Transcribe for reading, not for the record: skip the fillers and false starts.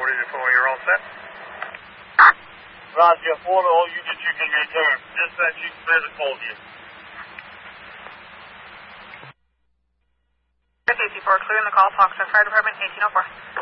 you're all set. Roger, order all units you can return. Dispatch, you can clear the cold here. 54, clearing the call, Foxtrot Fire Department, 1804.